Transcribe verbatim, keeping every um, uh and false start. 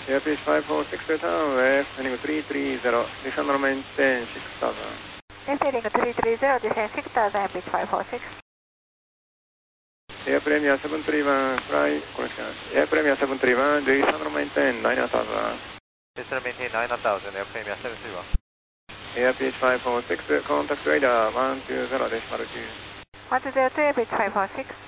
Air Pitch five four six, turn left, heading three three zero, descend maintain six thousand. Yes, heading three three zero, descend six thousand, Air Pitch five four six. Air Premier seven three one, fly connection. Air Premier seven three one, descend maintain nine thousand. Descend maintain nine thousand, Air Premier seven three one. Air Pitch five four six, contact radar one two zero decimal two. one two zero two, Air Pitch five four six.